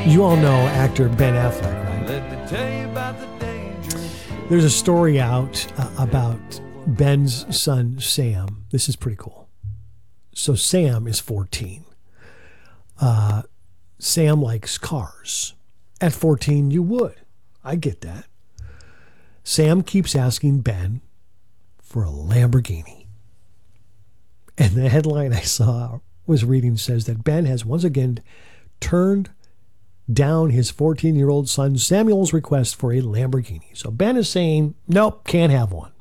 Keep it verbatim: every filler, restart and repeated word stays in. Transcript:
You all know actor Ben Affleck, right? Let me tell you about the danger. There's a story out uh, about Ben's son, Sam. This is pretty cool. So Sam is fourteen. Uh, Sam likes cars. At fourteen, you would. I get that. Sam keeps asking Ben for a Lamborghini. And the headline I saw was reading says that Ben has once again turned down his fourteen-year-old son Samuel's request for a Lamborghini. So Ben is saying, nope, can't have one.